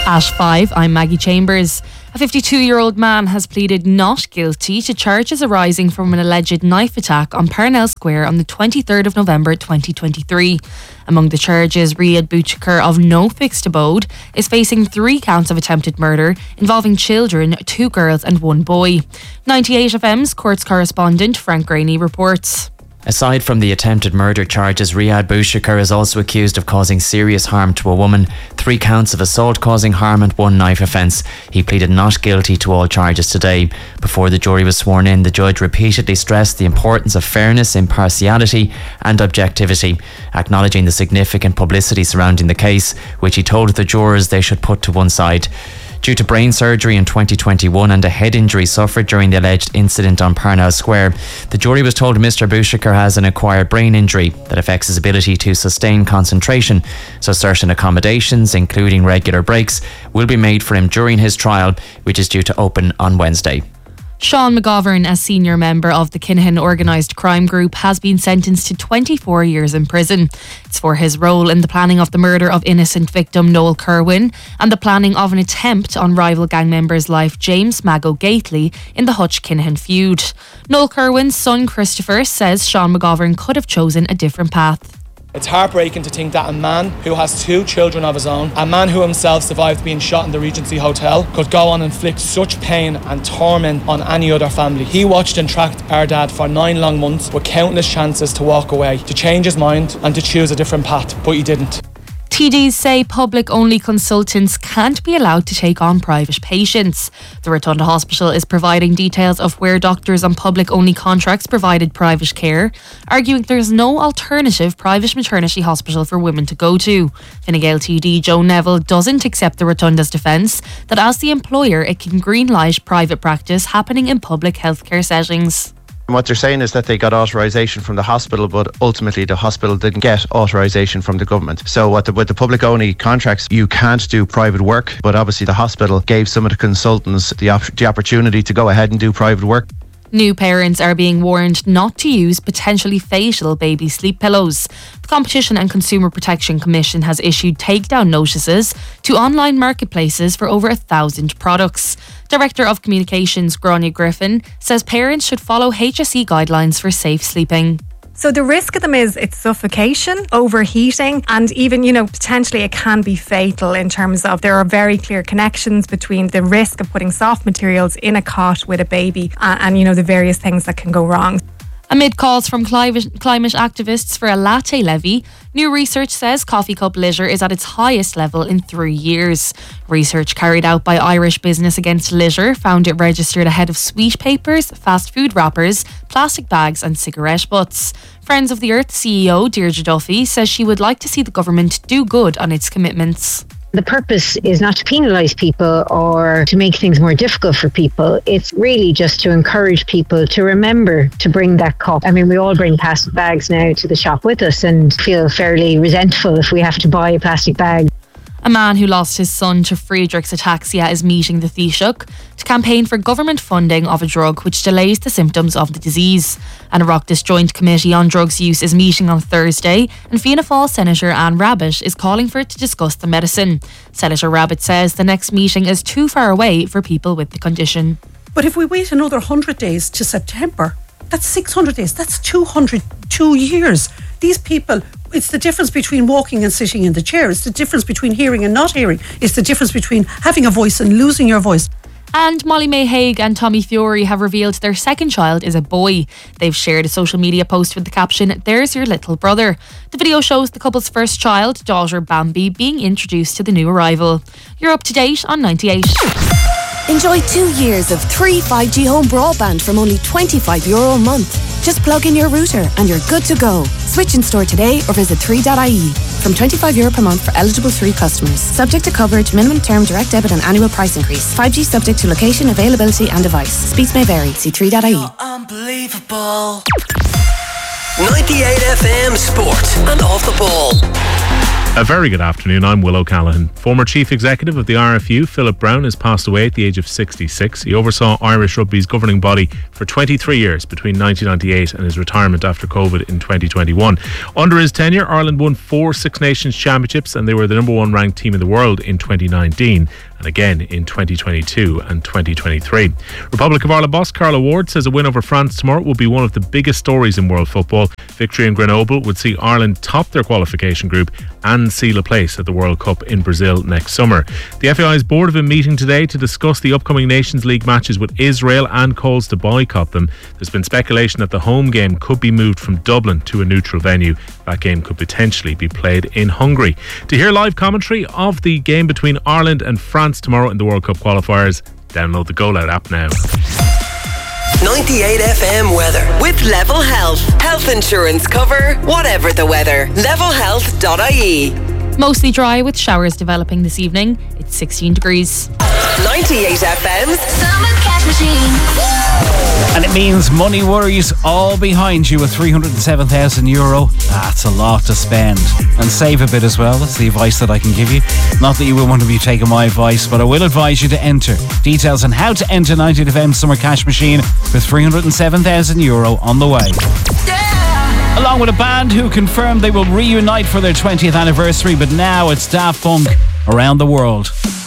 At 5, I'm Maggie Chambers. A 52-year-old man has pleaded not guilty to charges arising from an alleged knife attack on Parnell Square on the 23rd of November 2023. Among the charges, Riyad Bouchakar, of no fixed abode, is facing 3 counts of attempted murder involving children, 2 girls and 1 boy. 98FM's courts correspondent Frank Graney reports. Aside from the attempted murder charges, Riyad Bouchakar is also accused of causing serious harm to a woman, 3 counts of assault causing harm and 1 knife offence. He pleaded not guilty to all charges today. Before the jury was sworn in, the judge repeatedly stressed the importance of fairness, impartiality and objectivity, acknowledging the significant publicity surrounding the case, which he told the jurors they should put to one side. Due to brain surgery in 2021 and a head injury suffered during the alleged incident on Parnell Square, the jury was told Mr. Bouchakar has an acquired brain injury that affects his ability to sustain concentration, so certain accommodations, including regular breaks, will be made for him during his trial, which is due to open on Wednesday. Sean McGovern, a senior member of the Kinahan organised crime group, has been sentenced to 24 years in prison. It's for his role in the planning of the murder of innocent victim Noel Kerwin and the planning of an attempt on rival gang member's life James Mago Gately in the Hutch-Kinahan feud. Noel Kerwin's son Christopher says Sean McGovern could have chosen a different path. It's heartbreaking to think that a man who has 2 children of his own, a man who himself survived being shot in the Regency Hotel, could go on and inflict such pain and torment on any other family. He watched and tracked our dad for 9 long months with countless chances to walk away, to change his mind and to choose a different path, but he didn't. TDs say public-only consultants can't be allowed to take on private patients. The Rotunda Hospital is providing details of where doctors on public-only contracts provided private care, arguing there's no alternative private maternity hospital for women to go to. Fine Gael TD Joe Neville doesn't accept the Rotunda's defence that as the employer it can greenlight private practice happening in public healthcare settings. What they're saying is that they got authorisation from the hospital, but ultimately the hospital didn't get authorisation from the government. So with the public-only contracts, you can't do private work, but obviously the hospital gave some of the consultants the opportunity to go ahead and do private work. New parents are being warned not to use potentially fatal baby sleep pillows. The Competition and Consumer Protection Commission has issued takedown notices to online marketplaces for over 1,000 products. Director of Communications Grania Griffin says parents should follow HSE guidelines for safe sleeping. So the risk of them is it's suffocation, overheating, and even, potentially it can be fatal in terms of there are very clear connections between the risk of putting soft materials in a cot with a baby and the various things that can go wrong. Amid calls from climate activists for a latte levy, new research says coffee cup litter is at its highest level in 3 years. Research carried out by Irish Business Against Litter found it registered ahead of sweet papers, fast food wrappers, plastic bags and cigarette butts. Friends of the Earth CEO Deirdre Duffy says she would like to see the government do good on its commitments. The purpose is not to penalise people or to make things more difficult for people. It's really just to encourage people to remember to bring that cup. I mean, we all bring plastic bags now to the shop with us and feel fairly resentful if we have to buy a plastic bag. A man who lost his son to Friedreich's ataxia is meeting the Taoiseach to campaign for government funding of a drug which delays the symptoms of the disease. An Oireachtas Joint Committee on Drugs Use is meeting on Thursday, and Fianna Fáil Senator Anne Rabbitte is calling for it to discuss the medicine. Senator Rabbitte says the next meeting is too far away for people with the condition. But if we wait another 100 days to September, that's 600 days, that's 202 years. These people, it's the difference between walking and sitting in the chair. It's the difference between hearing and not hearing. It's the difference between having a voice and losing your voice. And Molly May Haig and Tommy Fury have revealed their second child is a boy. They've shared a social media post with the caption, "There's your little brother." The video shows the couple's first child, daughter Bambi, being introduced to the new arrival. You're up to date on 98. Enjoy 2 years of 3 5G home broadband from only €25 a month. Just plug in your router and you're good to go. Switch in store today or visit 3.ie. From €25 per month for eligible 3 customers. Subject to coverage, minimum term, direct debit and annual price increase. 5G subject to location, availability and device. Speeds may vary. See 3.ie. Unbelievable. 98 FM Sport and Off the Ball. A very good afternoon, I'm Will O'Callaghan. Former Chief Executive of the RFU, Philip Brown, has passed away at the age of 66. He oversaw Irish Rugby's governing body for 23 years between 1998 and his retirement after COVID in 2021. Under his tenure, Ireland won 4 Six Nations championships and they were the number 1 ranked team in the world in 2019 and again in 2022 and 2023. Republic of Ireland boss Carla Ward says a win over France tomorrow will be one of the biggest stories in world football. Victory in Grenoble would see Ireland top their qualification group and seal a place at the World Cup in Brazil next summer. The FAI's board have been meeting today to discuss the upcoming Nations League matches with Israel and calls to boycott them. There's been speculation that the home game could be moved from Dublin to a neutral venue. That game could potentially be played in Hungary. To hear live commentary of the game between Ireland and France tomorrow in the World Cup qualifiers, download the Go Loud app now. 98 FM weather with Level Health. Health insurance cover, whatever the weather. levelhealth.ie. Mostly dry with showers developing this evening. It's 16 degrees. 98 FM's Summer Cash Machine. And it means money worries all behind you with €307,000. That's a lot to spend. And save a bit as well. That's the advice that I can give you. Not that you will want to be taking my advice, but I will advise you to enter. Details on how to enter 98 FM Summer Cash Machine with €307,000 on the way. Along with a band who confirmed they will reunite for their 20th anniversary, but now it's Daft Punk around the world.